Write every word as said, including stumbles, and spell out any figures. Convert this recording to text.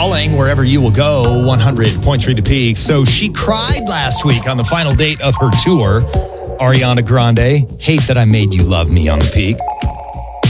calling wherever you will go, one hundred point three The Peak. So she cried last week on the final date of her tour. Ariana Grande, Hate That I Made You Love Me on The Peak.